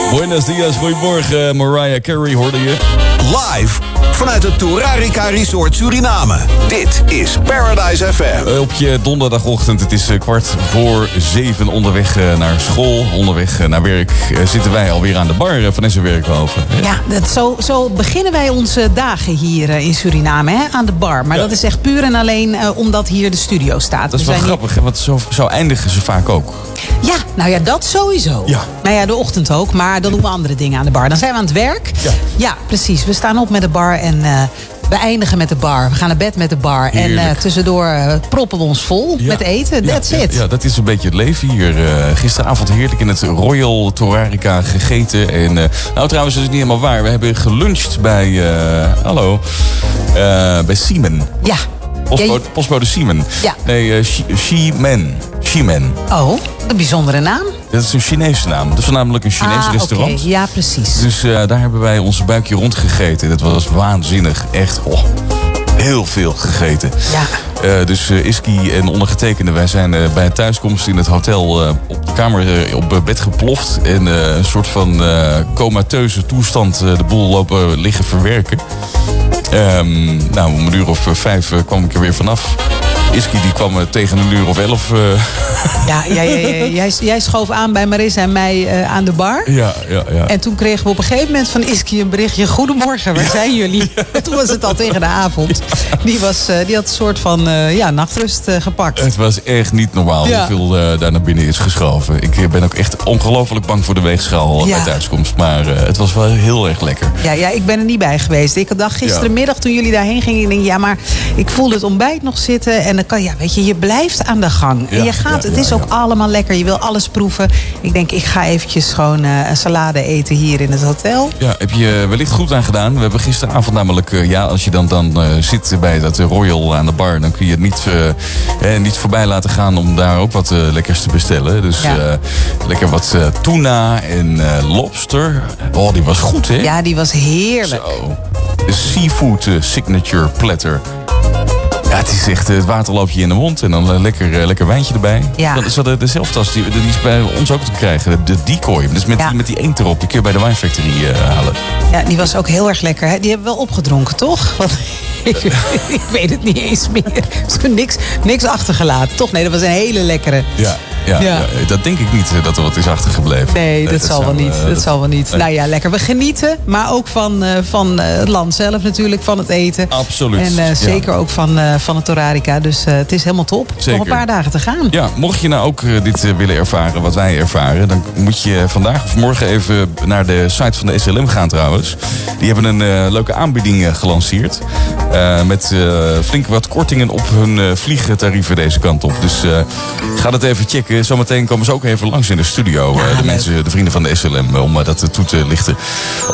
Buenos dias, goedemorgen. Mariah Carey hoorde je. Live vanuit het Turarica Resort Suriname. Dit is Paradise FM. Op je donderdagochtend, het is 6:15 onderweg naar school, onderweg naar werk. Zitten wij alweer aan de bar van SW Werkhoven. Ja, zo beginnen wij onze dagen hier in Suriname, hè, aan de bar. Maar dat is echt puur en alleen omdat hier de studio staat. Dat is wel grappig, hè, want zo eindigen ze vaak ook. Ja, nou ja, dat sowieso. Ja. Nou ja, de ochtend ook, maar dan doen we andere dingen aan de bar. Dan zijn we aan het werk. Ja, precies. We staan op met de bar en we eindigen met de bar. We gaan naar bed met de bar. Heerlijk. En tussendoor proppen we ons vol met eten. That's it. Ja, dat is een beetje het leven hier. Gisteravond heerlijk in het Royal Turarica gegeten. En, nou, trouwens, dat is niet helemaal waar. We hebben geluncht bij, bij Siemen. Ja. Postbode Siemen. Ja. Nee, Ximen. Oh, een bijzondere naam. Dat is een Chinese naam. Dat is namelijk een Chinees restaurant. Okay. Ja, precies. Dus daar hebben wij onze buikje rondgegeten. Dat was waanzinnig. Echt, heel veel gegeten. Ja. Dus Iski en ondergetekende, wij zijn bij een thuiskomst in het hotel op de kamer op bed geploft. En een soort van comateuze toestand de boel lopen liggen verwerken. Om 5:00 kwam ik er weer vanaf. Iski die kwam tegen 11:00. Ja, jij schoof aan bij Marissa en mij aan de bar. Ja. En toen kregen we op een gegeven moment van Iski een berichtje. Goedemorgen, waar zijn jullie? Ja. Toen was het al tegen de avond. Die had een soort van nachtrust gepakt. Het was echt niet normaal hoeveel daar naar binnen is geschoven. Ik ben ook echt ongelooflijk bang voor de weegschaal bij thuiskomst. Maar het was wel heel erg lekker. Ja, ik ben er niet bij geweest. Ik dacht gisterenmiddag toen jullie daarheen gingen. Ik denk, maar ik voelde het ontbijt nog zitten. En dan kan je blijft aan de gang. En je gaat, het is ook allemaal lekker. Je wil alles proeven. Ik denk, ik ga eventjes gewoon een salade eten hier in het hotel. Ja, heb je wellicht goed aan gedaan. We hebben gisteravond namelijk, als je dan zit bij dat Royal aan de bar, dan kun je het niet voorbij laten gaan om daar ook wat lekkers te bestellen. Dus lekker wat tuna en lobster. Oh, die was goed, hè? Ja, die was heerlijk. Zo. De seafood signature platter. Ja, het is echt het water loop je in de mond en dan lekker wijntje erbij. Ja. De zelftas, die is bij ons ook te krijgen. De decoy, dus met die eend erop. Die kun je bij de Wine Factory halen. Ja, die was ook heel erg lekker. Hè? Die hebben we wel opgedronken, toch? Want ik weet het niet eens meer. Niks achtergelaten, toch? Nee, dat was een hele lekkere. Ja, dat denk ik niet dat er wat is achtergebleven. Nee, dat zal wel niet. Dat zal wel niet. Nee. Nou ja, lekker. We genieten, maar ook van het land zelf natuurlijk, van het eten. Absoluut. En zeker ook van het Turarica. Dus het is helemaal top. Zeker. Nog een paar dagen te gaan. Ja, mocht je nou ook dit willen ervaren, wat wij ervaren, dan moet je vandaag of morgen even naar de site van de SLM gaan trouwens. Die hebben een leuke aanbieding gelanceerd. Met flink wat kortingen op hun vliegtarieven deze kant op. Dus ga dat even checken. Zometeen komen ze ook even langs in de studio. De vrienden van de SLM, om dat toe te lichten.